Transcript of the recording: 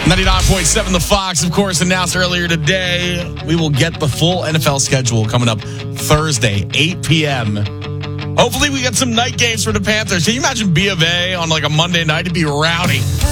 99.7 The Fox, of course, announced earlier today. We will get the full NFL schedule coming up Thursday, 8 p.m. Hopefully we get some night games for the Panthers. Can you imagine B of A on like a Monday night? It'd be rowdy.